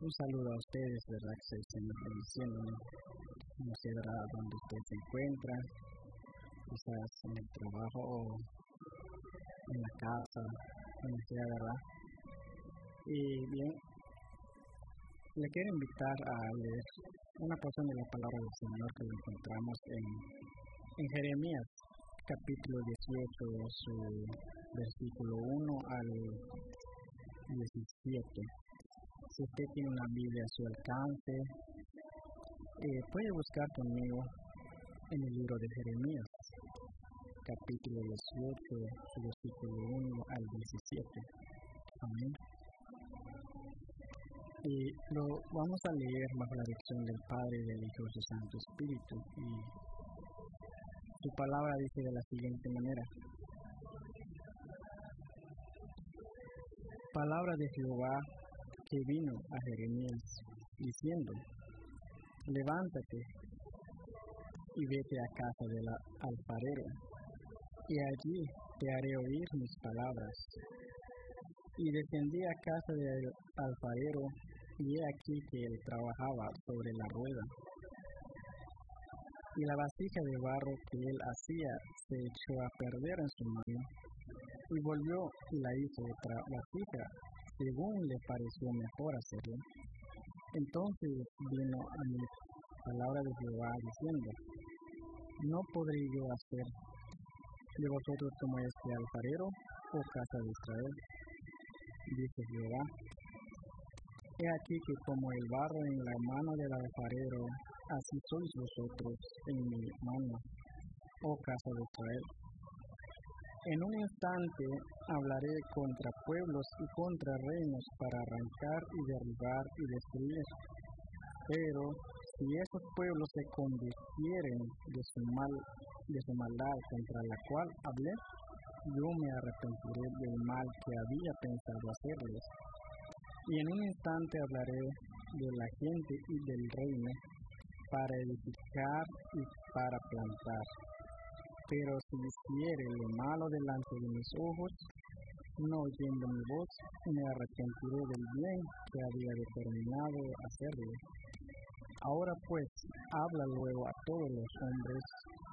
Un saludo a ustedes, ¿verdad? Que se estén bendiciendo. No sé, ¿verdad? Dónde usted se encuentra, quizás en el trabajo o en la casa, donde sea, ¿verdad? Y bien, le quiero invitar a leer una porción de la palabra del Señor que lo encontramos en Jeremías, capítulo 18, su versículo 1 al 17. Si usted tiene una Biblia a su alcance, puede buscar conmigo en el libro de Jeremías, capítulo 18, versículo 1 al 17. Amén. Y lo vamos a leer bajo la dirección del Padre, del Hijo y del Santo Espíritu. Y su palabra dice de la siguiente manera: Palabra de Jehová que vino a Jeremías, diciendo: Levántate y vete a casa del alfarero, y allí te haré oír mis palabras. Y descendí a casa del alfarero, y he aquí que él trabajaba sobre la rueda. Y la vasija de barro que él hacía se echó a perder en su mano, y volvió y la hizo otra vasija, según le pareció mejor hacerlo. Entonces vino a mí palabra de Jehová diciendo: ¿No podré yo hacer de vosotros como este alfarero, oh casa de Israel? Dice Jehová: He aquí que como el barro en la mano del alfarero, así sois vosotros en mi mano, oh casa de Israel. En un instante hablaré contra pueblos y contra reinos para arrancar y derribar y destruir. Pero si esos pueblos se convirtieren de su maldad contra la cual hablé, yo me arrepentiré del mal que había pensado hacerles. Y en un instante hablaré de la gente y del reino, para edificar y para plantar. Pero si hiciere lo malo delante de mis ojos, no oyendo mi voz, me arrepentiré del bien que había determinado hacerle. Ahora pues, habla luego a todos los hombres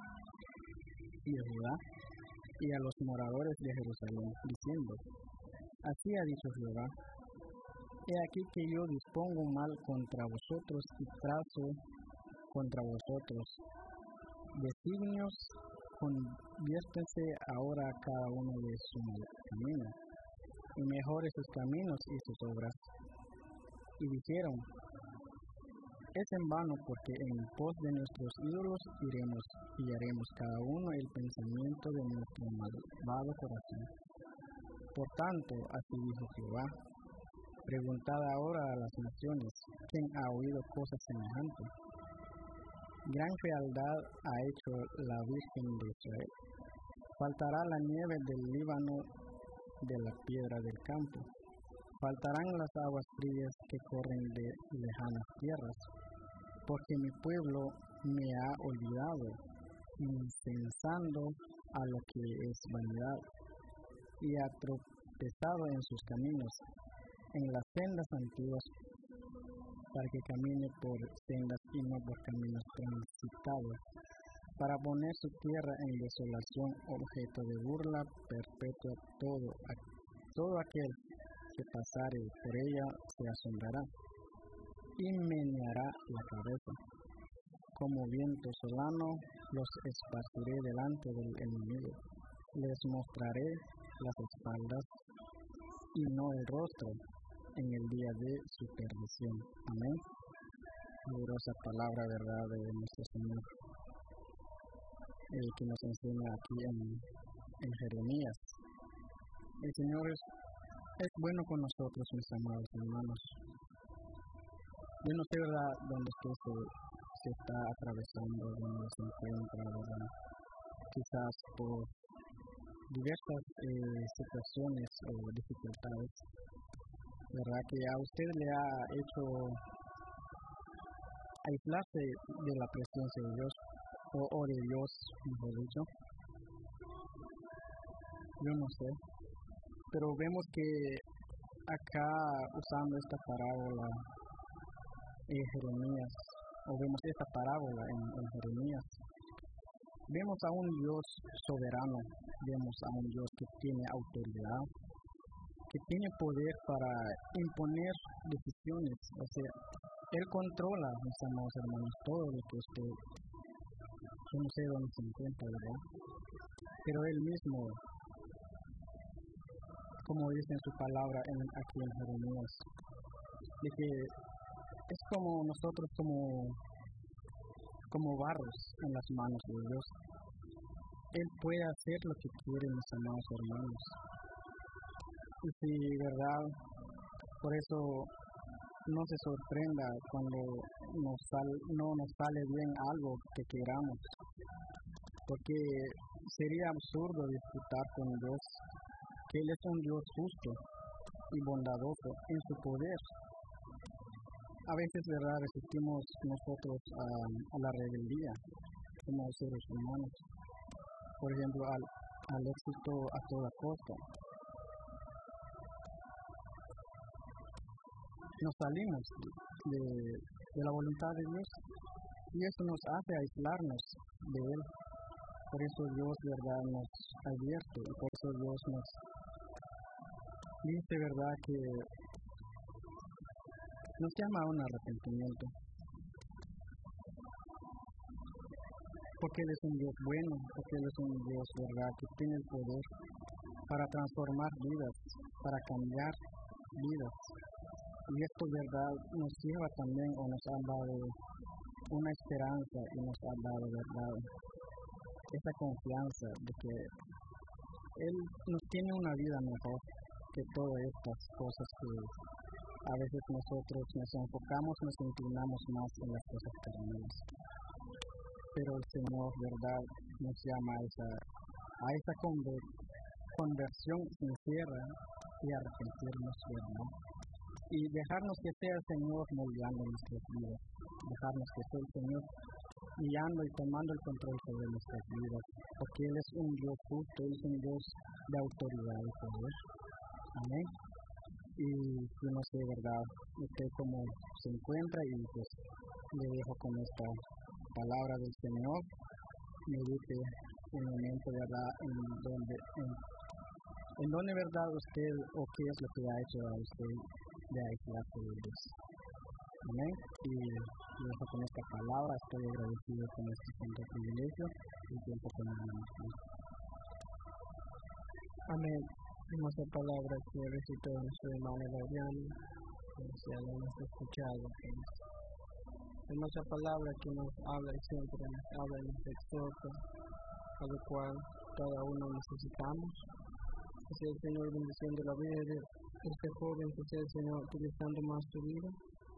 de Judá y a los moradores de Jerusalén, diciendo: Así ha dicho Jehová: He aquí que yo dispongo mal contra vosotros y trazo contra vosotros designios. Conviértese ahora cada uno de su camino, y mejore sus caminos y sus obras. Y dijeron: Es en vano, porque en pos de nuestros ídolos iremos y haremos cada uno el pensamiento de nuestro malvado corazón. Por tanto, así dijo Jehová: Preguntad ahora a las naciones, ¿quién ha oído cosas semejantes? Gran fealdad ha hecho la Virgen de Israel. Faltará la nieve del Líbano, de la piedra del campo. Faltarán las aguas frías que corren de lejanas tierras, porque mi pueblo me ha olvidado, incensando a lo que es vanidad, y ha tropezado en sus caminos, en las sendas antiguas, para que camine por sendas y no por caminos transitados, para poner su tierra en desolación, objeto de burla perpetua. Todo aquel que pasare por ella se asombrará y meneará la cabeza. Como viento solano los esparciré delante del enemigo, les mostraré las espaldas y no el rostro en el día de su perdición. Amén. Poderosa palabra, verdad, de nuestro Señor, que nos enseña aquí en Jeremías. El Señor es bueno con nosotros, mis amados hermanos. Yo no sé, verdad, dónde usted se está atravesando, dónde se encuentra, verdad. Quizás por diversas situaciones o dificultades, verdad, que a usted le ha hecho aislarse de la presencia de Dios, o de Dios, mejor dicho. Yo no sé, pero vemos que acá, usando esta parábola, Jeremías, o vemos esta parábola en Jeremías, vemos a un Dios soberano, vemos a un Dios que tiene autoridad, que tiene poder para imponer decisiones. O sea, Él controla, mis amados hermanos, todo lo que usted, yo no sé dónde se encuentra, ¿verdad? Pero Él mismo, como dice en su palabra aquí en Jeremías, de que es como nosotros, como barros en las manos de Dios. Él puede hacer lo que quiere, mis amados hermanos. Y si, verdad, por eso no se sorprenda cuando no nos sale bien algo que queramos, porque sería absurdo disputar con Dios, que Él es un Dios justo y bondadoso en su poder. A veces, verdad, resistimos nosotros a la rebeldía como seres humanos, por ejemplo, al éxito a toda costa. Nos salimos de la voluntad de Dios y eso nos hace aislarnos de Él. Por eso Dios, verdad, nos advierte y por eso Dios nos dice, verdad, que nos llama a un arrepentimiento. Porque Él es un Dios bueno, porque Él es un Dios, verdad, que tiene el poder para transformar vidas, para cambiar vidas. Y esto, verdad, nos lleva también o nos ha dado una esperanza y nos ha dado, verdad, esa confianza de que Él nos tiene una vida mejor que todas estas cosas que a veces nosotros nos enfocamos, nos inclinamos más en las cosas terrenales. Pero el Señor, verdad, nos llama a esa conversión sincera y arrepentirnos, verdad. Y dejarnos que sea el Señor moldeando nuestras vidas, dejarnos que sea el Señor guiando y tomando el control sobre nuestras vidas, porque Él es un Dios justo, Él es un Dios de autoridad y poder. Amén. Y yo no sé, verdad, usted cómo se encuentra, y pues le dejo con esta palabra del Señor. Medite un momento, verdad, en donde, verdad, usted, o qué es lo que ha hecho a usted de aislarse de Dios. Amén. Y dejo con esta palabra. Estoy agradecido con este santo privilegio y tiempo con el Señor. Amén. Hermosa palabra que recitó nuestro hermano Adrián, que ya lo hemos escuchado. Hermosa palabra que nos habla y siempre nos habla y nos exhorta, a lo cual cada uno necesitamos. Que sea el Señor bendiciendo la vida de este joven, que sea el Señor utilizando más su vida.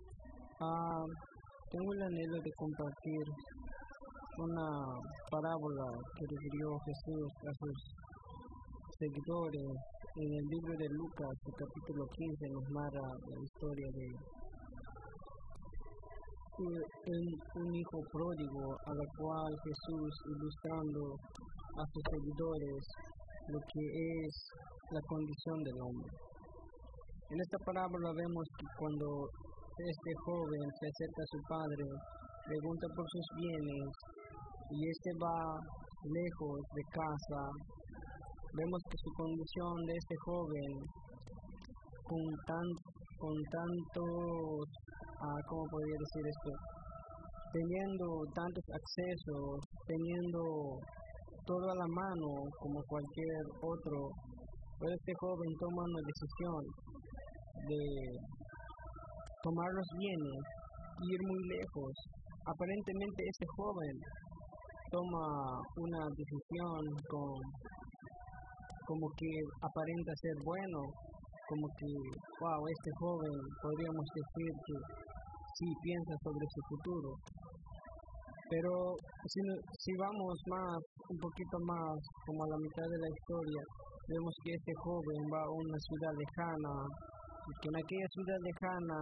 Tengo el anhelo de compartir una parábola que refirió Jesús a sus seguidores. En el libro de Lucas, el capítulo 15, nos narra la historia de un hijo pródigo, a la cual Jesús, ilustrando a sus seguidores lo que es la condición del hombre. En esta parábola vemos que cuando este joven se acerca a su padre, pregunta por sus bienes y este va lejos de casa. Vemos que su condición de este joven, con tantos, ¿cómo podría decir esto? Teniendo tantos accesos, teniendo todo a la mano como cualquier otro, pero este joven toma una decisión de tomar los bienes y ir muy lejos. Aparentemente este joven toma una decisión como que aparenta ser bueno, como que, wow, este joven podríamos decir que sí piensa sobre su futuro. Pero si vamos un poquito más, como a la mitad de la historia, vemos que este joven va a una ciudad lejana, y que en aquella ciudad lejana,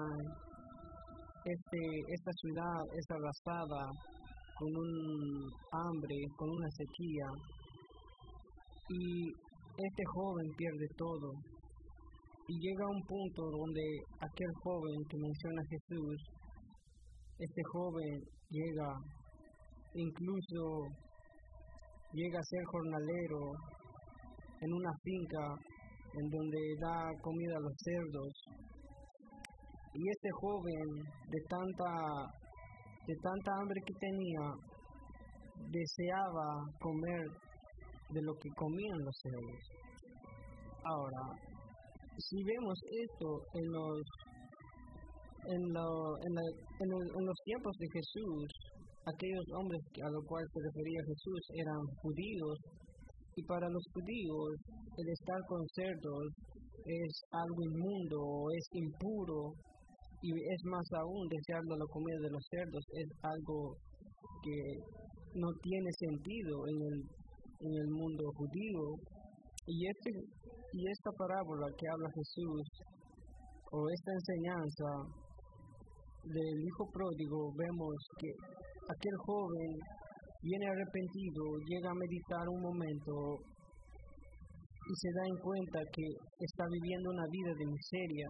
esta ciudad es arrasada con un hambre, con una sequía, y este joven pierde todo. Y llega a un punto donde aquel joven que menciona Jesús este joven incluso llega a ser jornalero en una finca en donde da comida a los cerdos. Y este joven, de tanta hambre que tenía, deseaba comer de lo que comían los cerdos. Ahora, si vemos esto en los tiempos de Jesús, aquellos hombres a los cuales se refería Jesús eran judíos, y para los judíos el estar con cerdos es algo inmundo, es impuro, y es más aún desear la comida de los cerdos es algo que no tiene sentido en el mundo judío. Y esta parábola que habla Jesús, o esta enseñanza del hijo pródigo, vemos que aquel joven viene arrepentido, llega a meditar un momento y se da en cuenta que está viviendo una vida de miseria,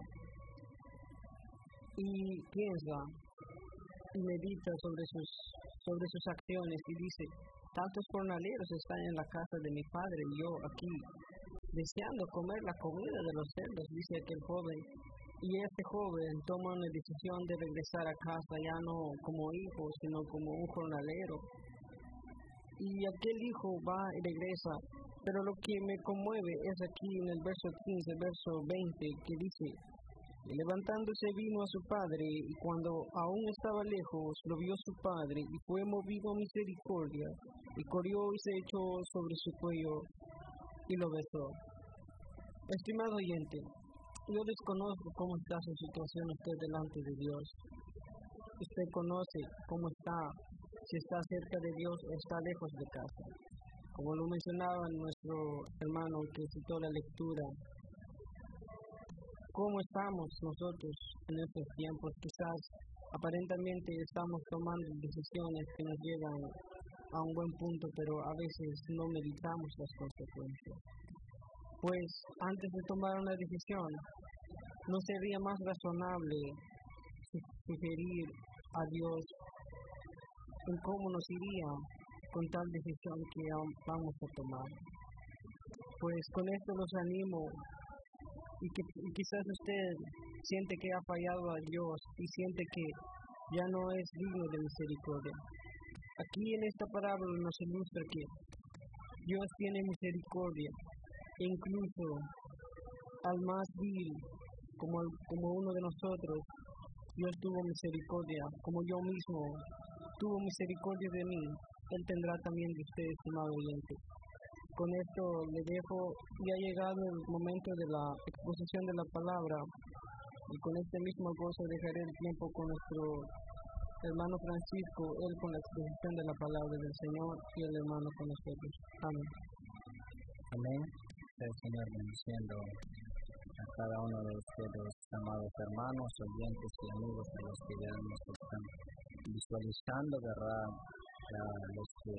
y piensa y medita sobre sus acciones y dice: tantos jornaleros están en la casa de mi padre y yo aquí deseando comer la comida de los cerdos, dice aquel joven. Y este joven toma una decisión de regresar a casa, ya no como hijo, sino como un jornalero. Y aquel hijo va y regresa, pero lo que me conmueve es aquí en el verso 15, verso 20, que dice: y levantándose vino a su padre, y cuando aún estaba lejos, lo vio su padre, y fue movido a misericordia, y corrió y se echó sobre su cuello, y lo besó. Estimado oyente, yo desconozco cómo está su situación usted delante de Dios. Usted conoce cómo está, si está cerca de Dios o está lejos de casa. Como lo mencionaba nuestro hermano que citó la lectura, ¿cómo estamos nosotros en estos tiempos? Quizás aparentemente estamos tomando decisiones que nos llevan a un buen punto, pero a veces no meditamos las consecuencias. Pues antes de tomar una decisión, ¿no sería más razonable sugerir a Dios en cómo nos iría con tal decisión que vamos a tomar? Pues con esto los animo, y quizás usted siente que ha fallado a Dios y siente que ya no es digno de misericordia. Aquí en esta parábola nos ilustra que Dios tiene misericordia, e incluso al más vil, como uno de nosotros, Dios tuvo misericordia, como yo mismo tuvo misericordia de mí, Él tendrá también de usted, estimado oyente. Con esto le dejo, y ha llegado el momento de la exposición de la palabra, y con este mismo gozo dejaré el tiempo con nuestro hermano Francisco, él con la exposición de la palabra del Señor, y el hermano con nosotros. Amén. Amén. El Señor bendiciendo a cada uno de ustedes, amados hermanos, oyentes y amigos, a los que ya nos están visualizando, ¿verdad? A los que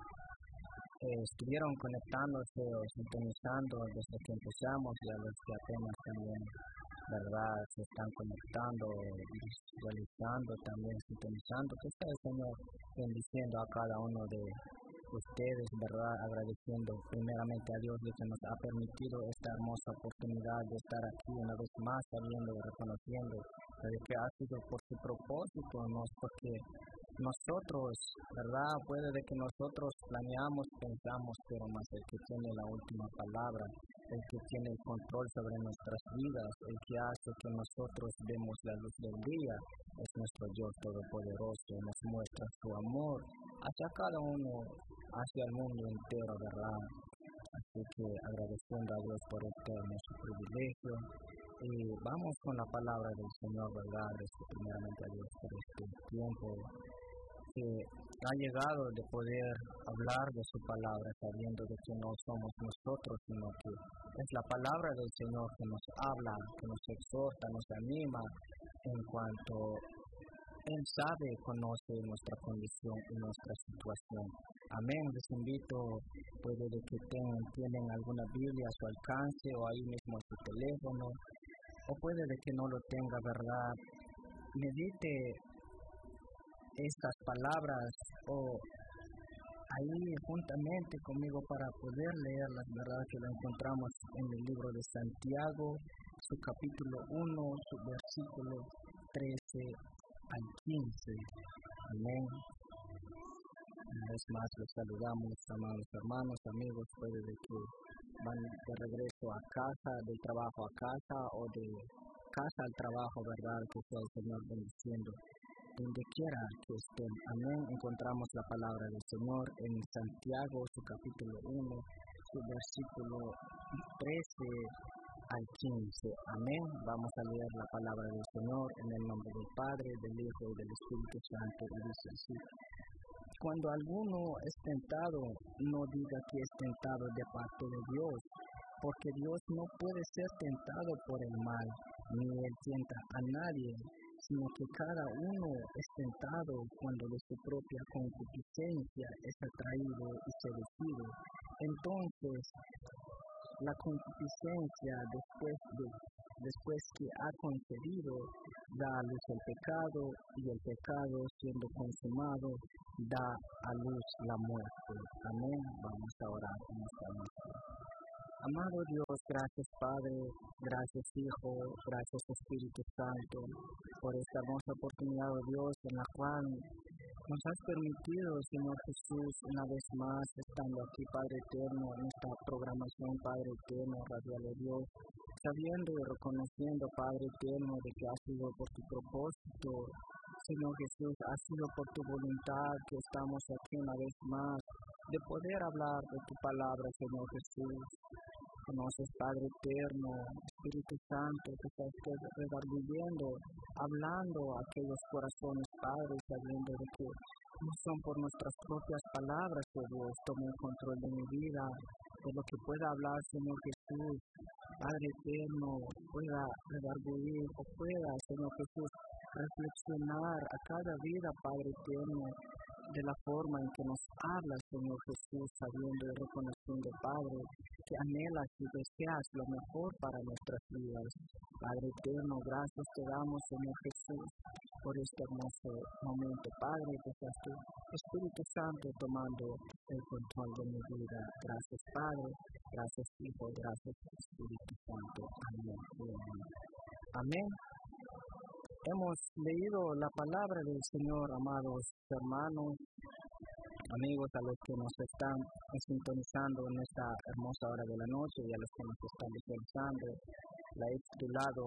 estuvieron conectándose o sintonizando desde que empezamos, y a los que apenas también, ¿verdad?, se están conectando, visualizando, también sintonizando. Que está el Señor bendiciendo a cada uno de ustedes, ¿verdad?, agradeciendo primeramente a Dios de que nos ha permitido esta hermosa oportunidad de estar aquí una vez más, sabiendo y reconociendo de que ha sido por su propósito, no porque nosotros, ¿verdad? Puede de que nosotros planeamos, pensamos, pero más el que tiene la última palabra, el que tiene el control sobre nuestras vidas, el que hace que nosotros vemos la luz del día, es nuestro Dios Todopoderoso. Nos muestra su amor hacia cada uno, hacia el mundo entero, ¿verdad? Así que agradeciendo a Dios por este hermoso privilegio, y vamos con la palabra del Señor, ¿verdad? Primeramente a Dios por este tiempo que ha llegado de poder hablar de su palabra, sabiendo de que no somos nosotros, sino que es la palabra del Señor que nos habla, que nos exhorta, nos anima, en cuanto Él sabe, conoce nuestra condición y nuestra situación. Amén. Les invito, puede de que tienen alguna Biblia a su alcance o ahí mismo a su teléfono, o puede de que no lo tenga, ¿verdad? Medite estas palabras o ahí juntamente conmigo para poder leerlas, ¿verdad? Que lo encontramos en el libro de Santiago, su capítulo 1, su versículo 13 al 15. Amén. Una vez más los saludamos, amados hermanos, amigos, puede de que van de regreso a casa, del trabajo a casa o de casa al trabajo, ¿verdad? Que sea el Señor bendiciendo donde quiera que estén. Amén. Encontramos la palabra del Señor en Santiago, su capítulo 1, su versículo 13 al 15. Amén. Vamos a leer la palabra del Señor en el nombre del Padre, del Hijo y del Espíritu Santo. Y dice así: cuando alguno es tentado, no diga que es tentado de parte de Dios, porque Dios no puede ser tentado por el mal, ni él tienta a nadie, sino que cada uno es tentado cuando de su propia concupiscencia es atraído y seducido. Entonces, la concupiscencia, después que ha concebido, da a luz el pecado, y el pecado, siendo consumado, da a luz la muerte. Amén. Vamos a orar en esta noche. Amado Dios, gracias Padre, gracias Hijo, gracias Espíritu Santo, por esta hermosa oportunidad, oh Dios, en la cual nos has permitido, Señor Jesús, una vez más, estando aquí, Padre Eterno, en esta programación, Padre Eterno, radial de Dios, sabiendo y reconociendo, Padre Eterno, de que ha sido por tu propósito, Señor Jesús, ha sido por tu voluntad que estamos aquí una vez más, de poder hablar de tu palabra, Señor Jesús. Conoces, Padre Eterno, Espíritu Santo, que estás redarguyendo, hablando a aquellos corazones, Padre, sabiendo de que no son por nuestras propias palabras que Dios tome el control de mi vida, de lo que pueda hablar, Señor Jesús, Padre Eterno, pueda redarguir o pueda, Señor Jesús, reflexionar a cada vida, Padre Eterno, de la forma en que nos hablas, Señor Jesús, sabiendo y reconociendo, Padre, que anhelas y deseas lo mejor para nuestras vidas. Padre Eterno, gracias te damos, Señor Jesús, por este hermoso momento, Padre, que seas tu Espíritu Santo tomando el control de mi vida. Gracias, Padre, gracias, Hijo, gracias, Espíritu Santo. Amén. Amén. Hemos leído la palabra del Señor, amados hermanos, amigos, a los que nos están sintonizando en esta hermosa hora de la noche y a los que nos están visualizando. La he titulado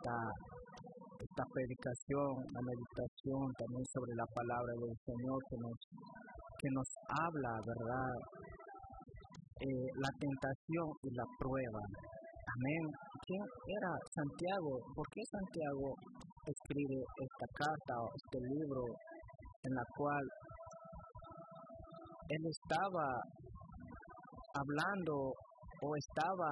esta predicación, la meditación también sobre la palabra del Señor que nos habla, ¿verdad? La tentación y la prueba. Amén. ¿Quién era Santiago? ¿Por qué Santiago escribe esta carta o este libro en la cual él estaba hablando o estaba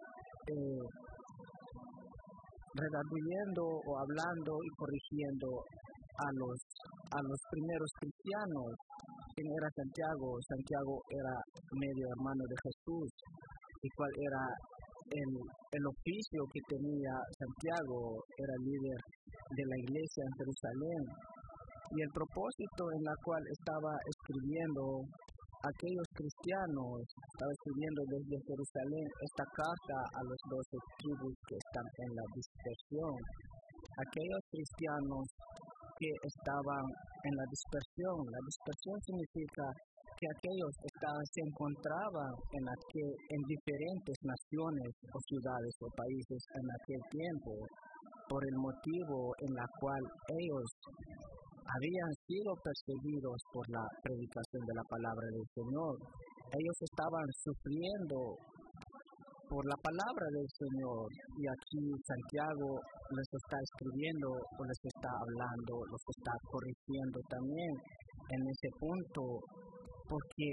redarguyendo o hablando y corrigiendo a los primeros cristianos? ¿Quién era Santiago? Santiago era medio hermano de Jesús. ¿Y cuál era el oficio que tenía Santiago? Era líder de la iglesia en Jerusalén. Y el propósito en la cual estaba escribiendo aquellos cristianos, estaba escribiendo desde Jerusalén esta carta a los 12 tribus que están en la dispersión. Aquellos cristianos que estaban en la dispersión. La dispersión significa que aquellos se encontraban en diferentes naciones o ciudades o países en aquel tiempo, por el motivo en la cual ellos habían sido perseguidos por la predicación de la palabra del Señor. Ellos estaban sufriendo por la palabra del Señor, y aquí Santiago les está escribiendo o les está hablando, los está corrigiendo también en ese punto, porque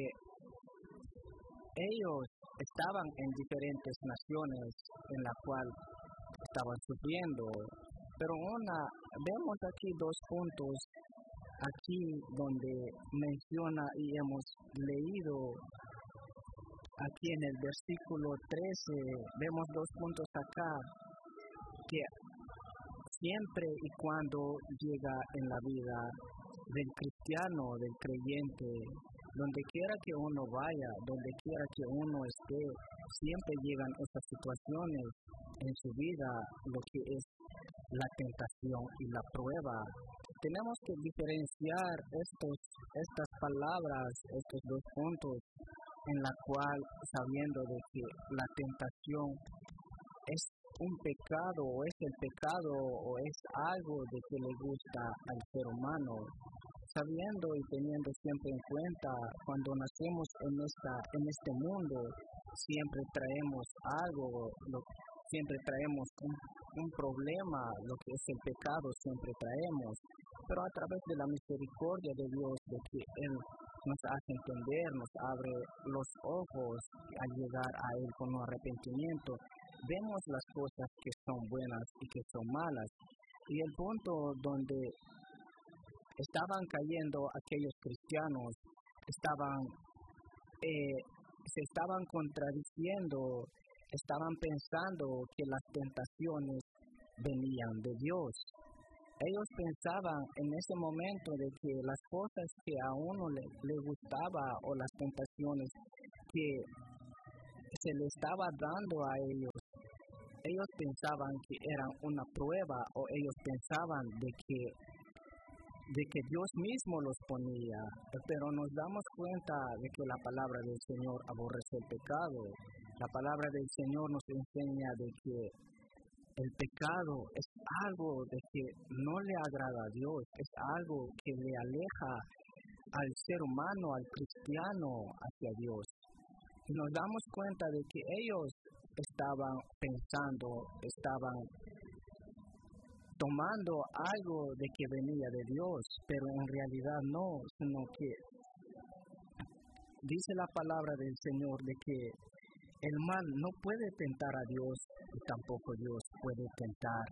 ellos estaban en diferentes naciones en la cual estaban sufriendo. Pero vemos aquí dos puntos aquí donde menciona y hemos leído aquí en el versículo 13, vemos dos puntos acá, que siempre y cuando llega en la vida del cristiano, del creyente, donde quiera que uno vaya, donde quiera que uno esté, siempre llegan estas situaciones en su vida, lo que es la tentación y la prueba. Tenemos que diferenciar estas palabras, estos dos puntos, en la cual, sabiendo de que la tentación es un pecado, o es el pecado, o es algo de que le gusta al ser humano, sabiendo y teniendo siempre en cuenta, cuando nacemos en este mundo, siempre traemos algo, siempre traemos un problema, lo que es el pecado siempre traemos, pero a través de la misericordia de Dios, de que Él nos hace entender, nos abre los ojos al llegar a Él con un arrepentimiento, vemos las cosas que son buenas y que son malas. Y el punto donde estaban cayendo aquellos cristianos, se estaban contradiciendo, estaban pensando que las tentaciones venían de Dios. Ellos pensaban en ese momento de que las cosas que a uno le gustaba, o las tentaciones que se le estaba dando a ellos pensaban que eran una prueba, o ellos pensaban de que Dios mismo los ponía, pero nos damos cuenta de que la palabra del Señor aborrece el pecado. La palabra del Señor nos enseña de que el pecado es algo de que no le agrada a Dios, es algo que le aleja al ser humano, al cristiano, hacia Dios. Y nos damos cuenta de que ellos estaban pensando, estaban tomando algo de que venía de Dios, pero en realidad no, sino que dice la palabra del Señor de que el mal no puede tentar a Dios, y tampoco Dios puede tentar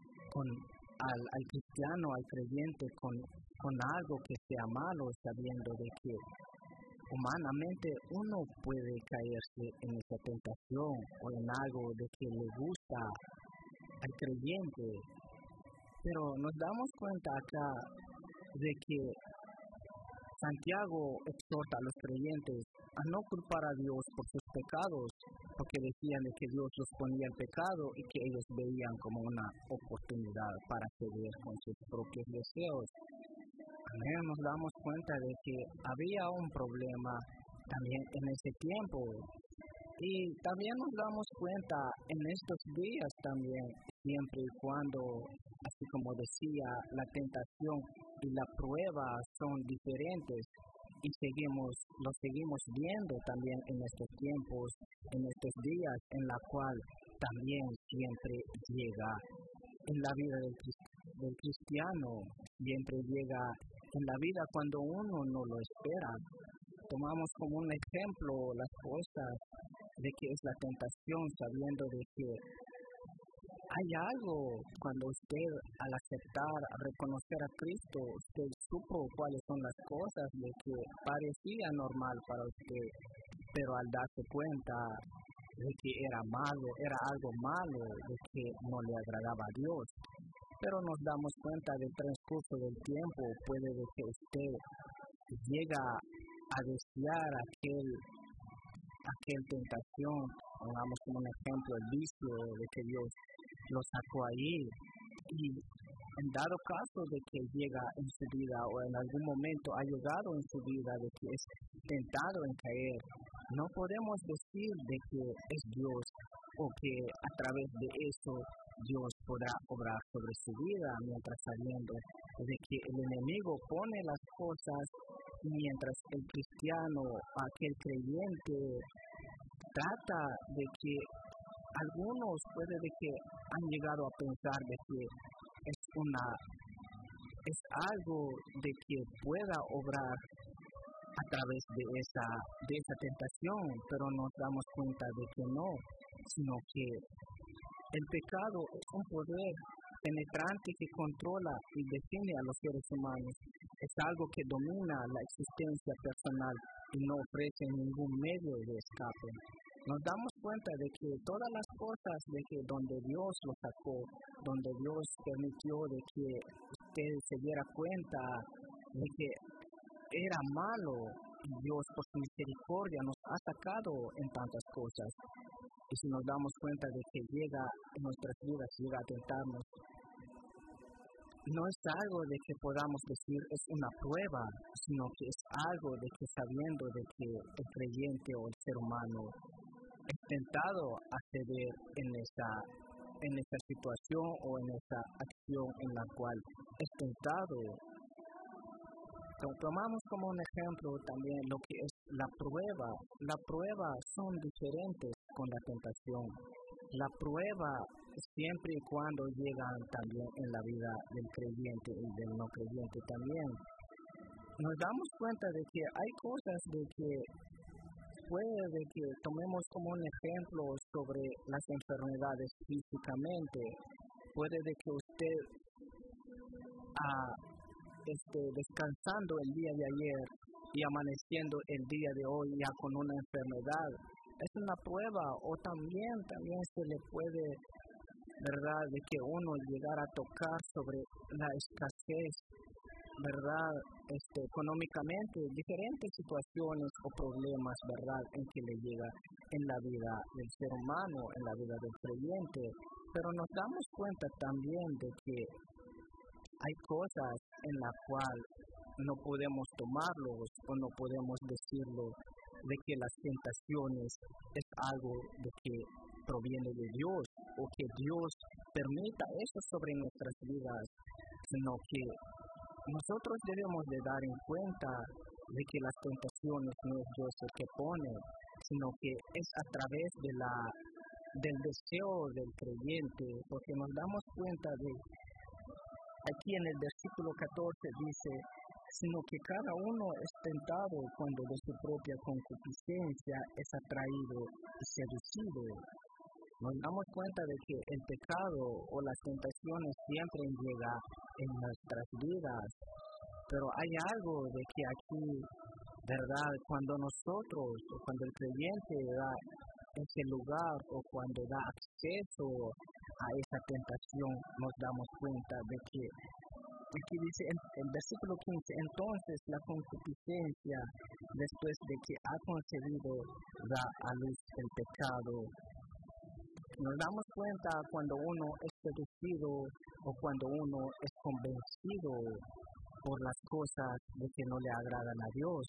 al cristiano, al creyente, con algo que sea malo, sabiendo de que humanamente uno puede caerse en esa tentación, o en algo de que le gusta al creyente. Pero nos damos cuenta acá de que Santiago exhorta a los creyentes a no culpar a Dios por sus pecados, porque decían de que Dios los ponía el pecado y que ellos veían como una oportunidad para ceder con sus propios deseos. También nos damos cuenta de que había un problema también en ese tiempo, y también nos damos cuenta en estos días también, siempre y cuando, así como decía, la tentación y la prueba son diferentes, y lo seguimos viendo también en estos tiempos, en estos días, en la cual también siempre llega en la vida del cristiano, siempre llega en la vida cuando uno no lo espera. Tomamos como un ejemplo las cosas de que es la tentación, sabiendo de que hay algo, cuando usted al aceptar, al reconocer a Cristo, usted supo cuáles son las cosas de que parecía normal para usted, pero al darse cuenta de que era malo, era algo malo, de que no le agradaba a Dios. Pero nos damos cuenta del transcurso del tiempo, puede de que usted llega a desear aquel tentación, pongamos como un ejemplo el vicio de que Dios lo sacó ahí, y en dado caso de que llega en su vida, o en algún momento ha llegado en su vida de que es tentado en caer, no podemos decir de que es Dios, o que a través de eso Dios podrá obrar sobre su vida, mientras sabiendo de que el enemigo pone las cosas, mientras el cristiano, aquel creyente, trata de que algunos puede de que han llegado a pensar de que es algo de que pueda obrar a través de esa tentación, pero nos damos cuenta de que no, sino que el pecado es un poder penetrante que controla y define a los seres humanos. Es algo que domina la existencia personal y no ofrece ningún medio de escape. Nos damos cuenta de que todas las cosas de que donde Dios lo sacó, donde Dios permitió de que usted se diera cuenta de que era malo, y Dios por su misericordia nos ha sacado en tantas cosas. Y si nos damos cuenta de que llega en nuestras vidas, llega a tentarnos, no es algo de que podamos decir es una prueba, sino que es algo de que sabiendo de que el creyente o el ser humano es tentado a ceder en esa situación o en esa acción en la cual es tentado. Tomamos como un ejemplo también lo que es la prueba. La prueba son diferentes con la tentación. La prueba siempre y cuando llegan también en la vida del creyente y del no creyente también. Nos damos cuenta de que hay cosas de que puede que tomemos como un ejemplo sobre las enfermedades físicamente. Puede de que usted descansando el día de ayer y amaneciendo el día de hoy ya con una enfermedad, es una prueba. O también se le puede, ¿verdad?, de que uno llegara a tocar sobre la escasez, ¿verdad?, económicamente, diferentes situaciones o problemas, ¿verdad?, en que le llega en la vida del ser humano, en la vida del creyente. Pero nos damos cuenta también de que hay cosas en las cuales no podemos tomarlos o no podemos decirlo de que las tentaciones es algo de que proviene de Dios o que Dios permita eso sobre nuestras vidas, sino que nosotros debemos de dar en cuenta de que las tentaciones no es Dios el que pone, sino que es a través del deseo del creyente, porque nos damos cuenta de aquí en el versículo 14 dice, sino que cada uno es tentado cuando de su propia concupiscencia es atraído y seducido. Nos damos cuenta de que el pecado o las tentaciones siempre llegan en nuestras vidas, pero hay algo de que aquí, ¿verdad?, cuando nosotros o cuando el creyente da ese lugar o cuando da acceso a esa tentación, nos damos cuenta de que aquí dice en el versículo 15, entonces la concupiscencia, después de que ha concebido, da a luz el pecado. Nos damos cuenta cuando uno es seducido o cuando uno es convencido por las cosas de que no le agradan a Dios.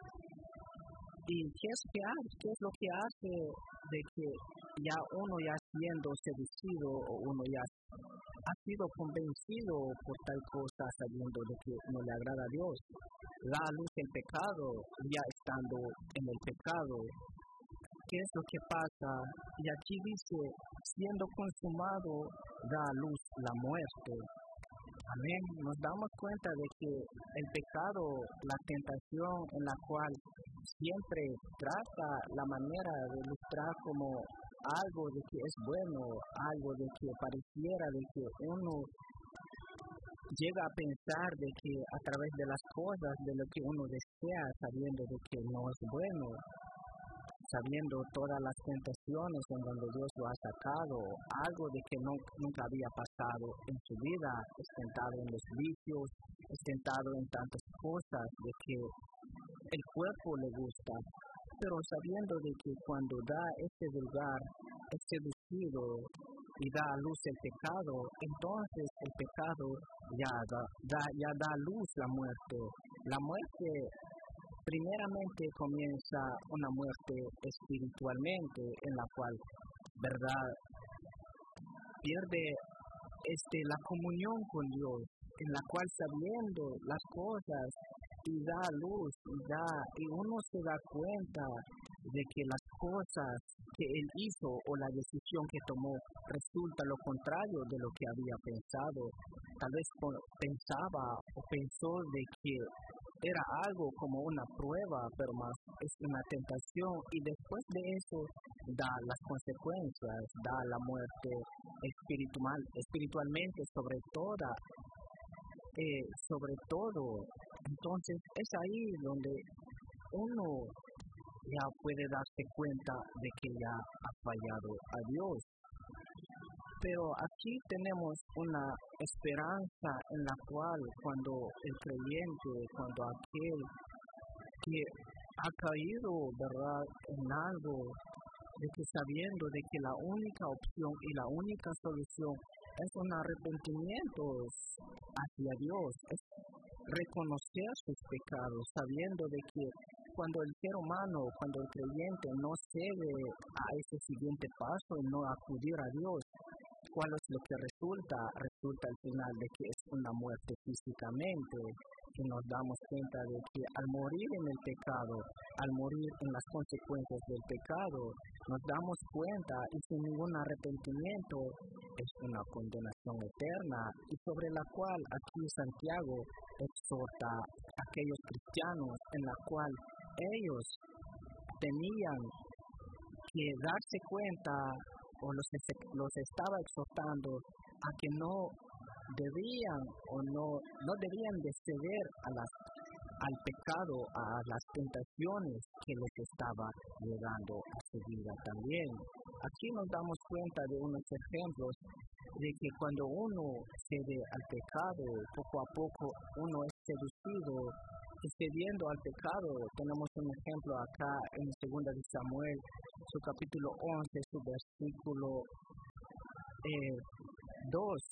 ¿Y qué es lo que hace de que ya uno ya siendo seducido o uno ya ha sido convencido por tal cosa sabiendo de que no le agrada a Dios? Da a luz el pecado, ya estando en el pecado. ¿Qué es lo que pasa? Y aquí dice, siendo consumado, da a luz la muerte. Amén. Nos damos cuenta de que el pecado, la tentación en la cual siempre trata la manera de ilustrar como algo de que es bueno, algo de que pareciera de que uno llega a pensar de que a través de las cosas, de lo que uno desea, sabiendo de que no es bueno, sabiendo todas las tentaciones en donde Dios lo ha sacado, algo de que nunca había pasado en su vida, es tentado en los vicios, es tentado en tantas cosas de que el cuerpo le gusta, pero sabiendo de que cuando da este lugar, es seducido y da a luz el pecado, entonces el pecado ya da a luz la muerte. La muerte primeramente comienza una muerte espiritualmente en la cual, ¿verdad?, pierde la comunión con Dios, en la cual sabiendo las cosas y da luz y uno se da cuenta de que las cosas que él hizo o la decisión que tomó resulta lo contrario de lo que había pensado. Tal vez pensaba o pensó de que era algo como una prueba, pero más es una tentación, y después de eso da las consecuencias, da la muerte espiritualmente sobre todo. Entonces es ahí donde uno ya puede darse cuenta de que ya ha fallado a Dios. Pero aquí tenemos una esperanza en la cual cuando el creyente, cuando aquel que ha caído, ¿verdad?, en algo, de que sabiendo de que la única opción y la única solución es un arrepentimiento hacia Dios, es reconocer sus pecados, sabiendo de que cuando el ser humano, cuando el creyente no cede a ese siguiente paso y no acudir a Dios, ¿cuál es lo que resulta? Resulta al final de que es una muerte físicamente, que nos damos cuenta de que al morir en el pecado, al morir en las consecuencias del pecado, nos damos cuenta y sin ningún arrepentimiento es una condenación eterna, y sobre la cual aquí Santiago exhorta a aquellos cristianos en la cual ellos tenían que darse cuenta, o los estaba exhortando a que no debían o no debían de ceder al pecado, a las tentaciones que les estaba llegando a su vida también. Aquí nos damos cuenta de unos ejemplos de que cuando uno cede al pecado, poco a poco uno es seducido y cediendo al pecado. Tenemos un ejemplo acá en 2 de Samuel, su capítulo 11, su versículo 2.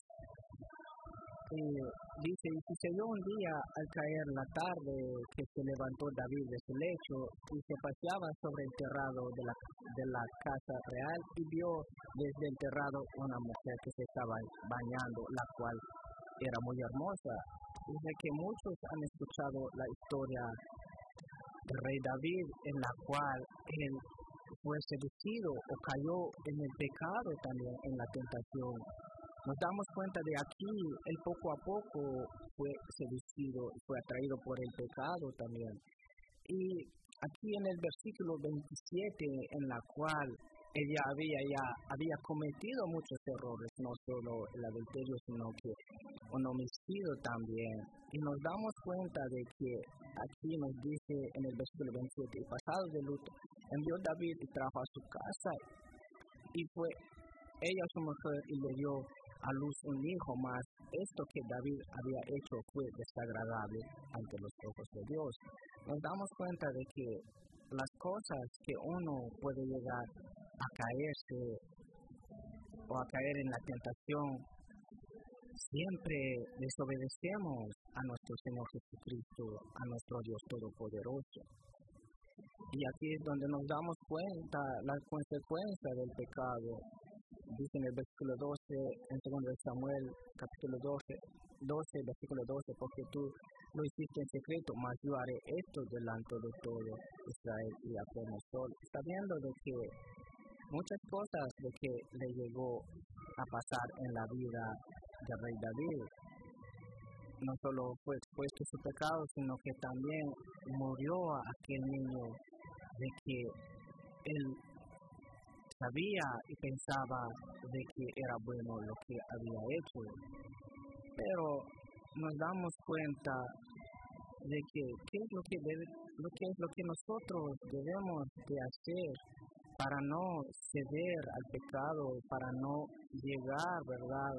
Dice, y sucedió un día al caer la tarde que se levantó David de su lecho y se paseaba sobre el terrado de la casa real y vio desde el terrado una mujer que se estaba bañando, la cual era muy hermosa. Dice que muchos han escuchado la historia del rey David, en la cual él fue seducido o cayó en el pecado también, en la tentación. Nos damos cuenta de aquí, él poco a poco fue seducido, fue atraído por el pecado también. Y aquí en el versículo 27, en la cual ella había cometido muchos errores, no solo el adulterio, sino que un homicidio también. Y nos damos cuenta de que aquí nos dice en el versículo 27, pasado de luto, envió David y trajo a su casa, y fue ella su mujer y le dio a luz un hijo, mas esto que David había hecho fue desagradable ante los ojos de Dios. Nos damos cuenta de que las cosas que uno puede llegar a caerse o a caer en la tentación, siempre desobedecemos a nuestro Señor Jesucristo, a nuestro Dios Todopoderoso. Y aquí es donde nos damos cuenta las consecuencias del pecado. Dice en el versículo 12, en 2 de Samuel, capítulo 12, versículo 12, porque tú lo hiciste en secreto, mas yo haré esto delante de todo Israel y apenas sol. Sabiendo de que muchas cosas de que le llegó a pasar en la vida del rey David, no solo fue expuesto su pecado, sino que también murió a aquel niño de que él sabía y pensaba de que era bueno lo que había hecho. Pero nos damos cuenta de que qué es lo que nosotros debemos de hacer para no ceder al pecado, para no llegar, ¿verdad?,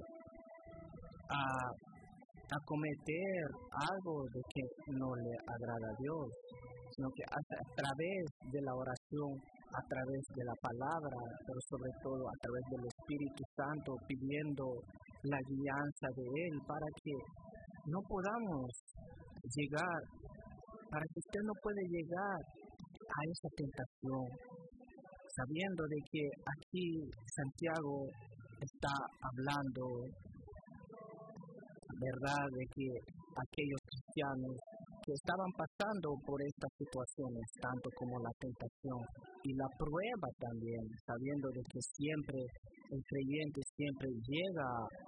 a cometer algo de que no le agrada a Dios, sino que a través de la oración, a través de la palabra, pero sobre todo a través del Espíritu Santo, pidiendo la guianza de Él para que no podamos llegar, para que usted no puede llegar a esa tentación, sabiendo de que aquí Santiago está hablando, ¿verdad?, de que aquellos cristianos que estaban pasando por estas situaciones, tanto como la tentación y la prueba también, sabiendo de que siempre el creyente siempre llega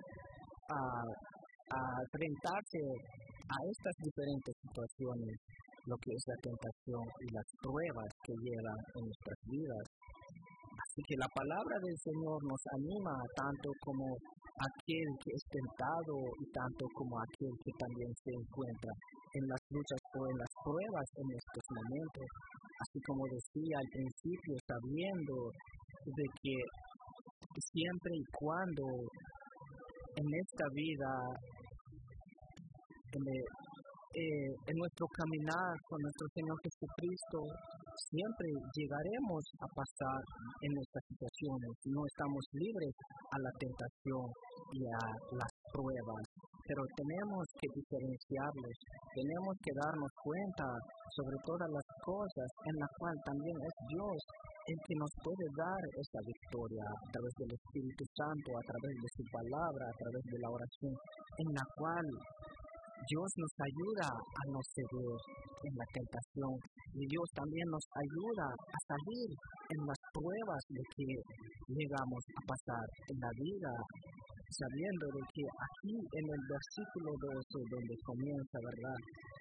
a enfrentarse a estas diferentes situaciones, lo que es la tentación y las pruebas que llegan en nuestras vidas. Así que la palabra del Señor nos anima tanto como aquel que es tentado y tanto como aquel que también se encuentra en las luchas o en las pruebas en estos momentos. Así como decía al principio, sabiendo de que siempre y cuando en esta vida, en nuestro caminar con nuestro Señor Jesucristo, siempre llegaremos a pasar en estas situaciones. No estamos libres a la tentación y a las pruebas, pero tenemos que diferenciarlos, tenemos que darnos cuenta sobre todas las cosas en las cuales también es Dios el que nos puede dar esa victoria a través del Espíritu Santo, a través de su palabra, a través de la oración, en la cual Dios nos ayuda a no ceder en la tentación y Dios también nos ayuda a salir en las pruebas de que llegamos a pasar en la vida, sabiendo de que aquí en el versículo 12, donde comienza, ¿verdad?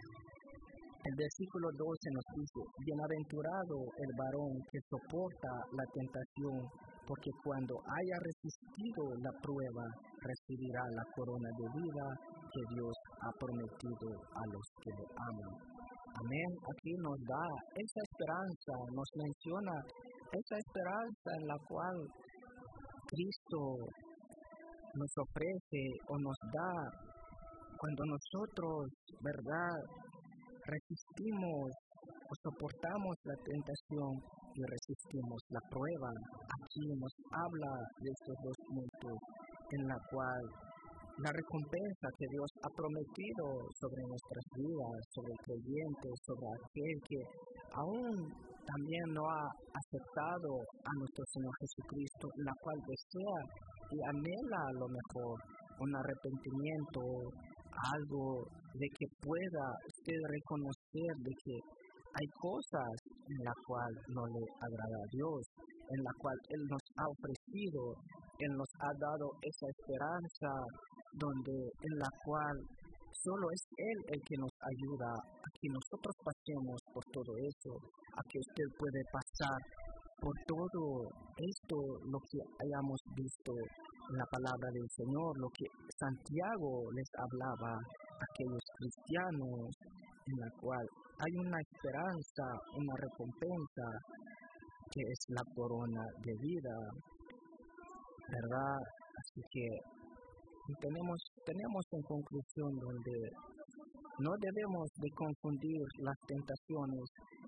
El versículo 12 nos dice: bienaventurado el varón que soporta la tentación, porque cuando haya resistido la prueba, recibirá la corona de vida que Dios ha prometido a los que le aman. Amén. Aquí nos da esa esperanza, nos menciona esa esperanza en la cual Cristo nos ofrece o nos da cuando nosotros, ¿verdad?, resistimos o soportamos la tentación y resistimos la prueba. Aquí nos habla de estos dos puntos en la cual la recompensa que Dios ha prometido sobre nuestras vidas, sobre el creyente, sobre aquel que aún también no ha aceptado a nuestro Señor Jesucristo, la cual desea y anhela a lo mejor un arrepentimiento, algo de que pueda usted reconocer de que hay cosas en la cual no le agrada a Dios, en la cual Él nos ha ofrecido, Él nos ha dado esa esperanza, en la cual solo es Él el que nos ayuda a que nosotros pasemos por todo eso, a que usted puede pasar por todo esto, lo que hayamos visto en la palabra del Señor, lo que Santiago les hablaba a aquellos cristianos, en la cual hay una esperanza, una recompensa, que es la corona de vida, ¿verdad? Así que tenemos en conclusión donde no debemos de confundir las tentaciones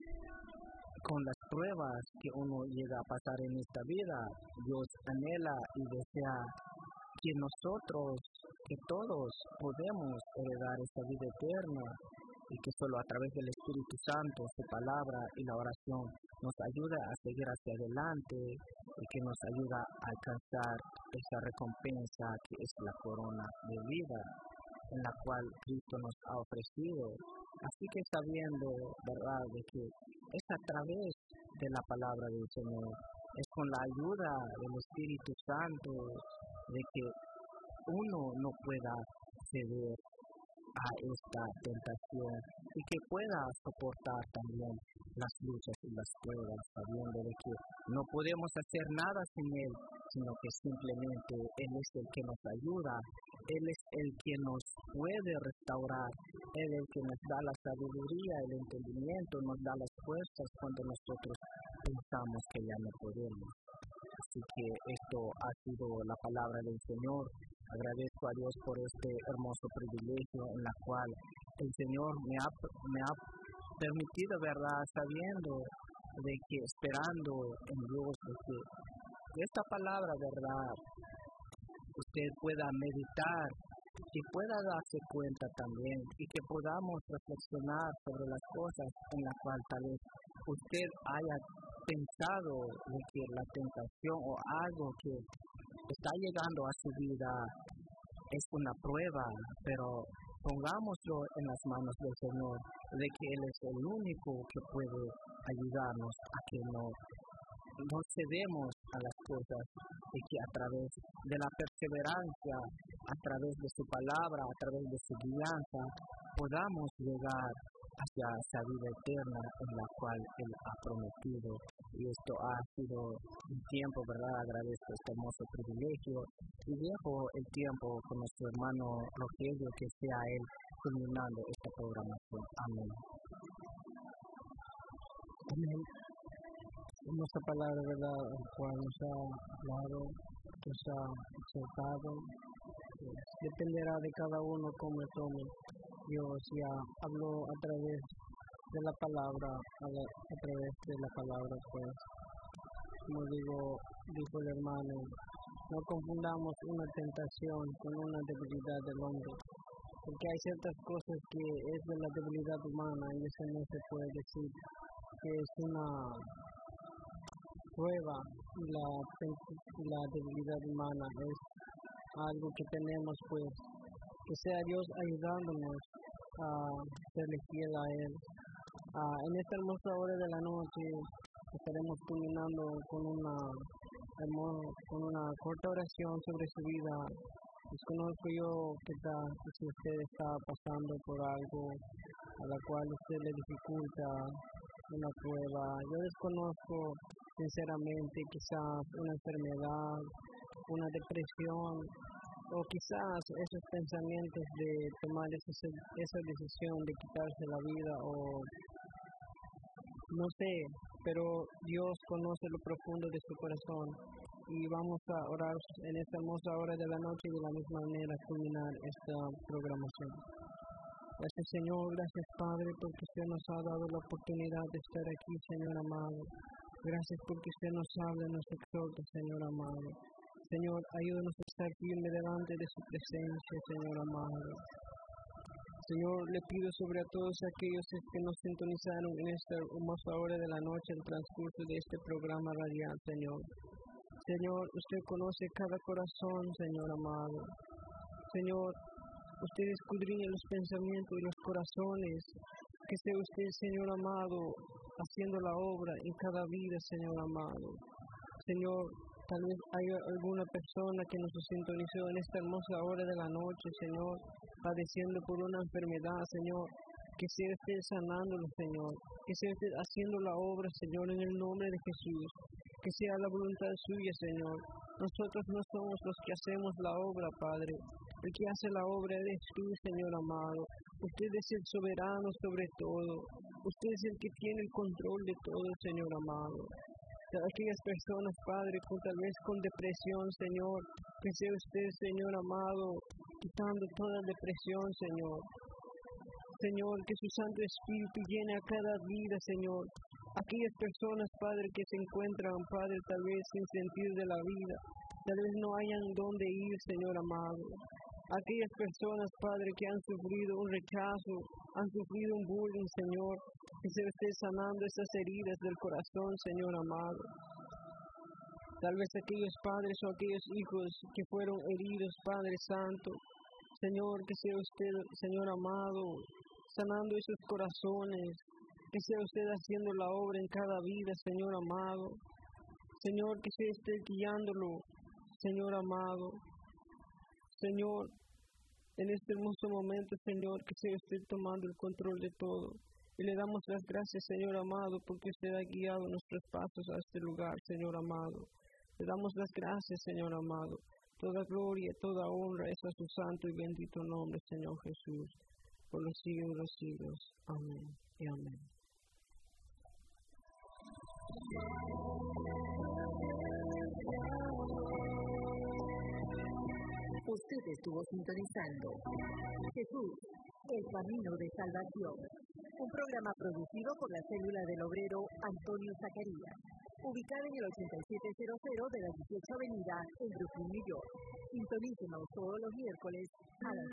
con las pruebas que uno llega a pasar en esta vida. Dios anhela y desea que nosotros, que todos podemos heredar esta vida eterna y que solo a través del Espíritu Santo, su palabra y la oración nos ayuda a seguir hacia adelante y que nos ayuda a alcanzar esa recompensa que es la corona de vida en la cual Cristo nos ha ofrecido. Así que sabiendo, ¿verdad?, de que es a través de la palabra del Señor, es con la ayuda del Espíritu Santo de que uno no pueda ceder a esta tentación y que pueda soportar también las luchas y las pruebas, sabiendo de que no podemos hacer nada sin Él, sino que simplemente Él es el que nos ayuda, Él es el que nos puede restaurar, Él es el que nos da la sabiduría, el entendimiento, nos da las fuerzas cuando nosotros pensamos que ya no podemos. Así que esto ha sido la palabra del Señor. Agradezco a Dios por este hermoso privilegio en la cual el Señor me ha permitido, ¿verdad?, sabiendo de que esperando en Dios, de que esta palabra, ¿verdad?, usted pueda meditar, que pueda darse cuenta también y que podamos reflexionar sobre las cosas en las cuales tal vez usted haya pensado de que la tentación o algo que está llegando a su vida es una prueba, pero pongámoslo en las manos del Señor, de que Él es el único que puede ayudarnos a que no cedemos a las cosas y que a través de la perseverancia, a través de su palabra, a través de su guianza, podamos llegar hacia esa vida eterna en la cual Él ha prometido. Y esto ha sido un tiempo, ¿verdad? Agradezco este hermoso privilegio y dejo el tiempo con nuestro hermano Rogelio, que sea él culminando esta programación. Amén. Amén. Hermosa palabra, ¿verdad?, el cual nos ha hablado quizá exaltado. Dependerá de cada uno cómo tome. Dios ya habló a través de la palabra, a través de la palabra, pues, como dijo el hermano, no confundamos una tentación con una debilidad del hombre, porque hay ciertas cosas que es de la debilidad humana y eso no se puede decir que es una prueba. La debilidad humana es algo que tenemos, pues, que sea Dios ayudándonos a serle fiel a Él. En esta hermosa hora de la noche estaremos culminando con una corta oración sobre su vida. Desconozco yo que si usted está pasando por algo a la cual usted le dificulta una prueba. Yo desconozco sinceramente quizás una enfermedad, una depresión, o quizás esos pensamientos de tomar esa decisión de quitarse la vida, o no sé, pero Dios conoce lo profundo de su corazón y vamos a orar en esta hermosa hora de la noche y de la misma manera culminar esta programación. Gracias Señor, gracias Padre, porque usted nos ha dado la oportunidad de estar aquí, Señor amado. Gracias porque usted nos habla, nos exhorta, Señor amado. Señor, ayúdanos a estar firme delante de su presencia, Señor amado. Señor, le pido sobre a todos aquellos que nos sintonizaron en esta hermosa hora de la noche, el transcurso de este programa radial, Señor. Señor, usted conoce cada corazón, Señor amado. Señor, usted escudriña los pensamientos y los corazones. Que sea usted, Señor amado, haciendo la obra en cada vida, Señor amado. Señor, tal vez haya alguna persona que nos sintonizó en esta hermosa hora de la noche, Señor, padeciendo por una enfermedad, Señor. Que sea usted sanándolo, Señor. Que sea usted haciendo la obra, Señor, en el nombre de Jesús. Que sea la voluntad suya, Señor. Nosotros no somos los que hacemos la obra, Padre. El que hace la obra eres tú, Señor amado. Usted es el soberano sobre todo. Usted es el que tiene el control de todo, Señor amado. Aquellas personas, Padre, tal vez con depresión, Señor, que sea usted, Señor amado, quitando toda depresión, Señor. Señor, que su Santo Espíritu llene a cada vida, Señor. Aquellas personas, Padre, que se encuentran, Padre, tal vez sin sentido de la vida, tal vez no hayan dónde ir, Señor amado. Aquellas personas, Padre, que han sufrido un rechazo, han sufrido un bullying, Señor, que se esté sanando esas heridas del corazón, Señor amado. Tal vez aquellos padres o aquellos hijos que fueron heridos, Padre Santo, Señor, que sea usted, Señor amado, sanando esos corazones, que sea usted haciendo la obra en cada vida, Señor amado. Señor, que sea usted guiándolo, Señor amado. Señor, en este hermoso momento, Señor, que sea usted tomando el control de todo. Y le damos las gracias, Señor amado, porque usted ha guiado nuestros pasos a este lugar, Señor amado. Le damos las gracias, Señor amado. Toda gloria, toda honra es a su santo y bendito nombre, Señor Jesús, por los siglos de los siglos. Amén y amén. Usted estuvo sintonizando Jesús, el camino de salvación, un programa producido por la célula del obrero Antonio Zacarías, ubicada en el 8700 de la 18 Avenida en Brooklyn, New York. Sintonícenos todos los miércoles a las